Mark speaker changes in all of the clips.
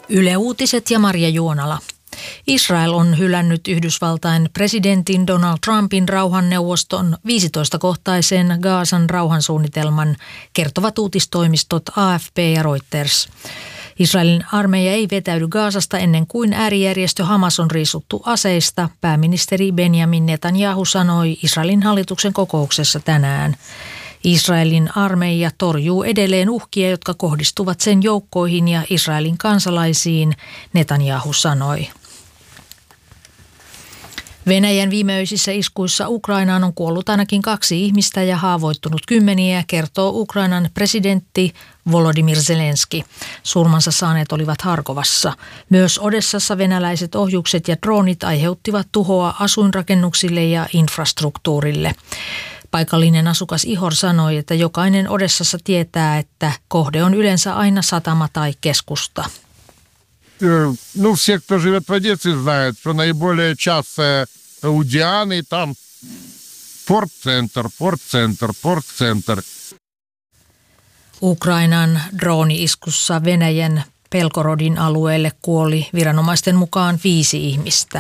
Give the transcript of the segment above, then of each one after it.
Speaker 1: Yle Uutiset ja Marja Juonala. Israel on hylännyt Yhdysvaltain presidentin Donald Trumpin rauhanneuvoston 15-kohtaisen Gazan rauhansuunnitelman, kertovat uutistoimistot AFP ja Reuters. Israelin armeija ei vetäydy Gazasta ennen kuin äärijärjestö Hamas on riisuttu aseista, pääministeri Benjamin Netanyahu sanoi Israelin hallituksen kokouksessa tänään. Israelin armeija torjuu edelleen uhkia, jotka kohdistuvat sen joukkoihin ja Israelin kansalaisiin, Netanyahu sanoi. Venäjän viimeisissä iskuissa Ukrainaan on kuollut ainakin 2 ihmistä ja haavoittunut 10, kertoo Ukrainan presidentti Volodymyr Zelenski. Surmansa saaneet olivat Harkovassa. Myös Odessassa venäläiset ohjukset ja droonit aiheuttivat tuhoa asuinrakennuksille ja infrastruktuurille. Paikallinen asukas Ihor sanoi, että jokainen Odessassa tietää, että kohde on yleensä aina satama tai keskusta.
Speaker 2: Все, кто живет в Одессе, знают, что наиболее часто у Дианы там порт-центр.
Speaker 1: Ukrainan drooni-iskussa Venäjän Belgorodin alueelle kuoli viranomaisten mukaan 5 ihmistä.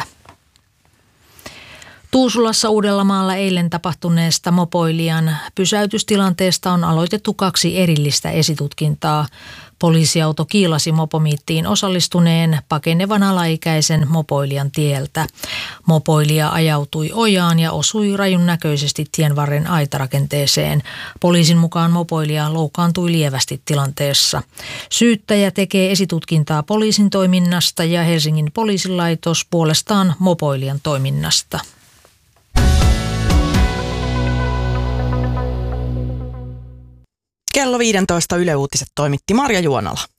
Speaker 1: Tuusulassa Uudellamaalla eilen tapahtuneesta mopoilijan pysäytystilanteesta on aloitettu 2 erillistä esitutkintaa. Poliisiauto kiilasi mopomiittiin osallistuneen pakenevan alaikäisen mopoilijan tieltä. Mopoilija ajautui ojaan ja osui rajun näköisesti tienvarren aitarakenteeseen. Poliisin mukaan mopoilija loukkaantui lievästi tilanteessa. Syyttäjä tekee esitutkintaa poliisin toiminnasta ja Helsingin poliisilaitos puolestaan mopoilijan toiminnasta.
Speaker 3: Kello 15 Yle Uutiset toimitti Marja Juonala.